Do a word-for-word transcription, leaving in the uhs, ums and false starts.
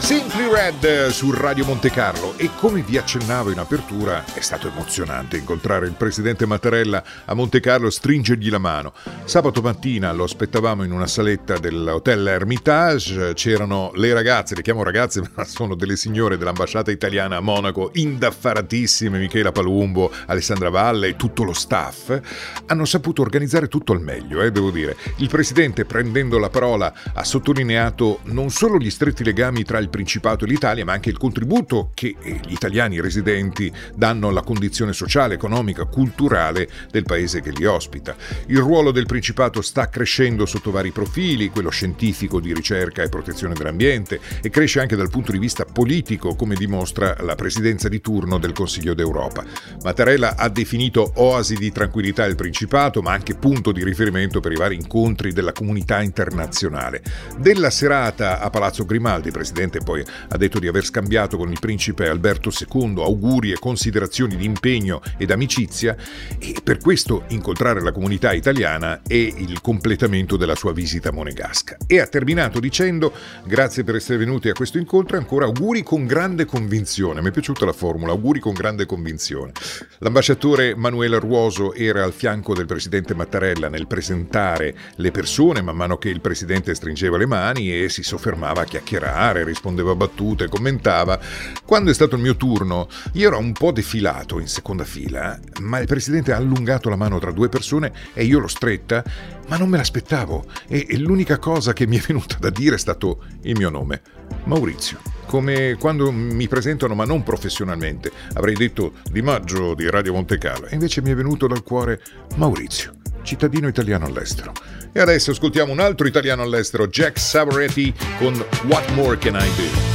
Simply Red su Radio Monte Carlo. E come vi accennavo in apertura, è stato emozionante incontrare il presidente Mattarella a Monte Carlo, stringergli la mano. Sabato mattina lo aspettavamo in una saletta dell'Hotel Hermitage, c'erano le ragazze, le chiamo ragazze ma sono delle signore dell'ambasciata italiana a Monaco, indaffaratissime, Michela Palumbo, Alessandra Valle e tutto lo staff. Hanno saputo organizzare tutto al meglio, eh, devo dire. Il presidente, prendendo la parola, ha sottolineato non solo gli stretti legami tra il Principato e l'Italia, ma anche il contributo che gli italiani residenti danno alla condizione sociale, economica, culturale del paese che li ospita. Il ruolo del Principato sta crescendo sotto vari profili, quello scientifico di ricerca e protezione dell'ambiente, e cresce anche dal punto di vista politico, come dimostra la presidenza di turno del Consiglio d'Europa. Mattarella ha definito oasi di tranquillità il Principato, ma anche punto di riferimento per i vari incontri della comunità internazionale. Della serata a Palazzo Grimaldi, il presidente poi ha detto di aver scambiato con il principe Alberto secondo auguri e considerazioni di impegno ed amicizia, e per questo incontrare la comunità italiana è il completamento della sua visita monegasca. E ha terminato dicendo: grazie per essere venuti a questo incontro e ancora auguri con grande convinzione. Mi è piaciuta la formula, auguri con grande convinzione. L'ambasciatore Manuel Ruoso era al fianco del presidente Mattarella nel presentare le persone man mano che il presidente stringeva le mani e si soffermava a chiacchierare, rispondeva a battute, commentava. Quando è stato il mio turno, io ero un po' defilato in seconda fila, ma il presidente ha allungato la mano tra due persone e io l'ho stretta, ma non me l'aspettavo. E, e l'unica cosa che mi è venuta da dire è stato il mio nome, Maurizio. Come quando mi presentano, ma non professionalmente. Avrei detto Di Maggio di Radio Monte Carlo, e invece mi è venuto dal cuore Maurizio, cittadino italiano all'estero. E adesso ascoltiamo un altro italiano all'estero, Jack Savoretti con What More Can I Do?